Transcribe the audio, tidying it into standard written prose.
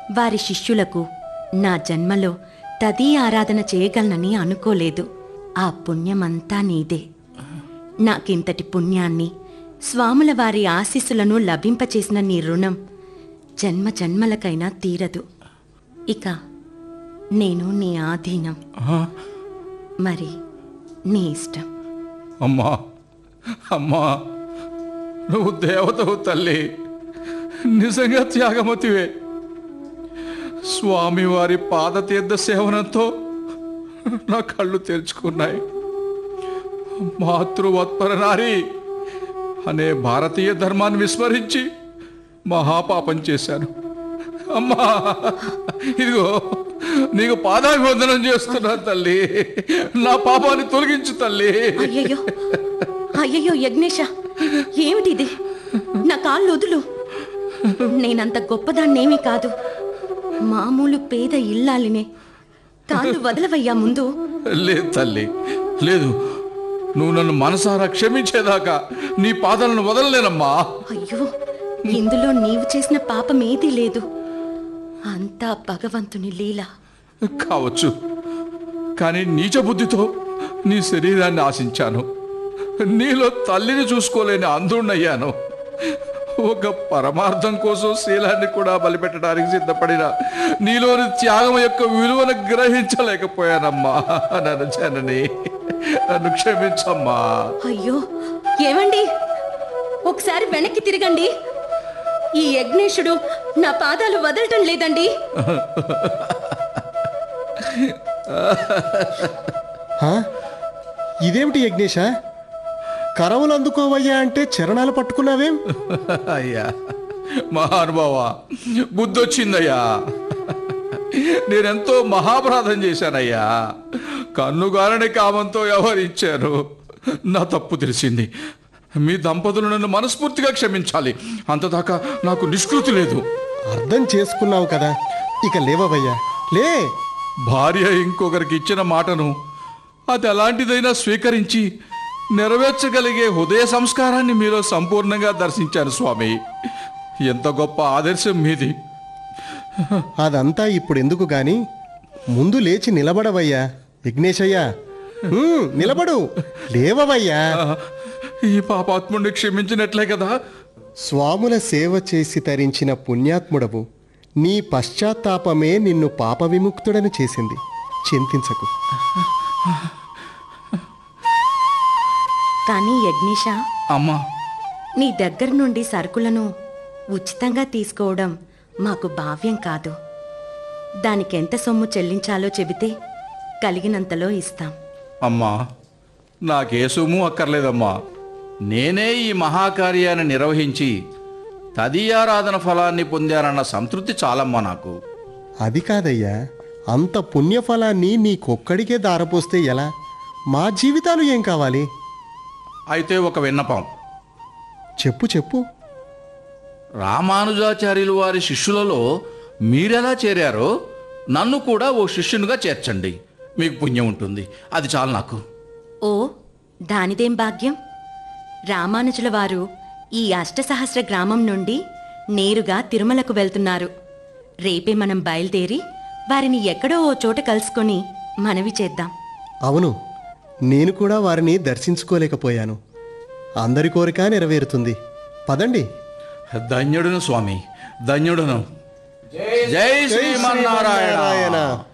వారి శిష్యులకు నా జన్మలో తదీ ఆరాధన చేయగలనని అనుకోలేదు. ఆ పుణ్యమంతా నీదే. నాకింతటి పుణ్యాన్ని, స్వాముల వారి ఆశీస్సులను లభింపచేసిన నీ రుణం జన్మ జన్మలకైనా తీరదు. ఇక నేను నీ ఆధీనం. మరి నీ ఇష్టం. అమ్మా అమ్మా, నువ్వు దేవతవు తల్లి, నిజంగా త్యాగమతివే. స్వామివారి పాదతీర్థ సేవనంతో నా కళ్ళు తెరుచుకున్నాయి. మాతృవత్పర నారి అనే భారతీయ ధర్మాన్ని విస్మరించి మహాపాపం చేశాను. అమ్మా, ఇదిగో నీకు పాదాభివందనం చేస్తున్నా తల్లి. నా పాపాన్ని తొలగించు తల్లి. అయ్యయ్యో అయ్యయ్యో యజ్ఞేశ, ఏమిటిది? నా కాళ్ళు వదులు. నేనంత గొప్పదాన్నేమీ కాదు, మామూలు పేద ఇల్లాలినే. కాళ్ళు వదలవయ్యా ముందు. లేదు తల్లి, లేదు. నువ్వు నన్ను మనసారా క్షమించేదాకా నీ పాదాలను వదలలేనమ్మా. అయ్యో, ఇందులో నీవు చేసిన పాపమేదీ లేదు. అంతా భగవంతుని లీల. కావచ్చు, కానీ నీచ బుద్ధితో నీ శరీరాన్ని ఆశించాను. నీలో తల్లిని చూసుకోలేని అంధుణ్ణయ్యాను. ఒక పరమార్థం కోసం శీలాన్ని కూడా బలిపెట్టడానికి సిద్ధపడిన నీలోని త్యాగం యొక్క విలువను గ్రహించలేకపోయానమ్మా. నన్ను జనని, నన్ను క్షమించమ్మా. అయ్యో ఏమండి, ఒకసారి వెనక్కి తిరగండి. ఈ యజ్ఞేశుడు నా పాదాలు వదలటం లేదండి. ఇదేమిటి యజ్ఞేశ, కరవులు అందుకోవయ్యా అంటే చరణాలు పట్టుకున్నావేం? అయ్యా మహానుభావ, బుద్ధొచ్చిందయ్యా. నేనెంతో మహాపరాధం చేశానయ్యా. కన్నుగారని కామంతో వ్యవహరించాను. నా తప్పు తెలిసింది. మీ దంపతులు నన్ను మనస్ఫూర్తిగా క్షమించాలి. అంతదాకా నాకు నిష్కృతి లేదు. అర్థం చేసుకున్నావు కదా, ఇక లేవవయ్యా, లే. భార్య ఇంకొకరికి ఇచ్చిన మాటను అది ఎలాంటిదైనా స్వీకరించి నెరవేర్చగలిగే హృదయ సంస్కారాన్ని మీలో సంపూర్ణంగా దర్శించాను స్వామి. ఎంత గొప్ప ఆదర్శం మీది. అదంతా ఇప్పుడెందుకు గాని ముందు లేచి నిలబడవయ్యా విఘ్నేశయ్యా. నిలబడు, లేవవయ్యా. ఈ పాపాత్ముడిని క్షమించినట్లే కదా. స్వాముల సేవ చేసి తరించిన పుణ్యాత్ముడవు. నీ పశ్చాత్తాపమే నిన్ను పాప విముక్తుడని చేసింది. చింతించకు. కానీ యజ్ఞేశ, అమ్మా, నీ దగ్గర నుండి సరుకులను ఉచితంగా తీసుకోవడం మాకు భావ్యం కాదు. దానికెంత సొమ్ము చెల్లించాలో చెబితే కలిగినంతలో ఇస్తాం. అమ్మా, నాకే సొమ్ము అక్కర్లేదమ్మా. నేనే ఈ మహాకార్యాన్ని నిర్వహించి తదీయారాధన ఫలాన్ని పొందానన్న సంతృప్తి చాలమ్మా నాకు. అది కాదయ్యా, అంత పుణ్యఫలాన్ని నీకొక్కడికే దారపోస్తే ఎలా? మా జీవితాలు ఏం కావాలి? అయితే ఒక విన్నపం. చెప్పు చెప్పు. రామానుజాచార్యులు వారి శిష్యులలో మీరెలా చేరారో నన్ను కూడా ఓ శిష్యునిగా చేర్చండి. మీకు పుణ్యం ఉంటుంది. అది చాలు నాకు. ఓ, దానిదేం భాగ్యం. రామానుజుల వారు ఈ అష్టసహస్ర గ్రామం నుండి నేరుగా తిరుమలకు వెళ్తున్నారు. రేపే మనం బయలుదేరి వారిని ఎక్కడో ఓ చోట కలుసుకొని మనవి చేద్దాం. అవును, నేను కూడా వారిని దర్శించుకోలేకపోయాను. అందరి కోరిక నెరవేరుతుంది. పదండి. ధన్యుడును స్వామి, ధన్యుడును. జై శ్రీమన్నారాయణ.